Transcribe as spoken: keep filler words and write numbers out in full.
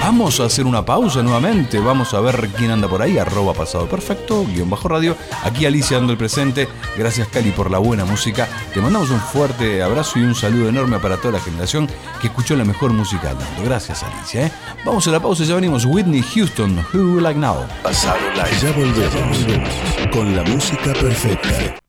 Vamos a hacer una pausa nuevamente. Vamos a ver quién anda por ahí. Arroba pasado perfecto, guión bajo radio. Aquí Alicia dando el presente. Gracias, Cali, por la buena música. Te mandamos un fuerte abrazo y un saludo enorme para toda la generación que escuchó la mejor música del mundo. Gracias, Alicia. ¿eh? Vamos a la pausa, ya venimos. Whitney Houston, Who You Like Now. Pasado Live. Ya volvemos con la música perfecta.